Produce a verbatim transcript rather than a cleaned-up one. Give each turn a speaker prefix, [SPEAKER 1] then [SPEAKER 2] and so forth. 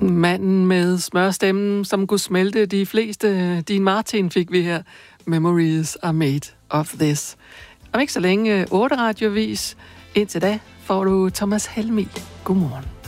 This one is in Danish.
[SPEAKER 1] Manden med smørstemmen, som kunne smelte de fleste. Dean Martin fik vi her. Memories are made of this. Om ikke så længe otte radiovis. Indtil da får du Thomas Helmig. Godmorgen.